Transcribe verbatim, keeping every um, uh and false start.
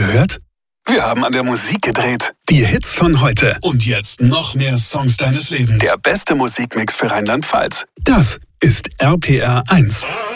gehört? Wir haben an der Musik gedreht. Die Hits von heute. Und jetzt noch mehr Songs deines Lebens. Der beste Musikmix für Rheinland-Pfalz. Das ist R P R eins.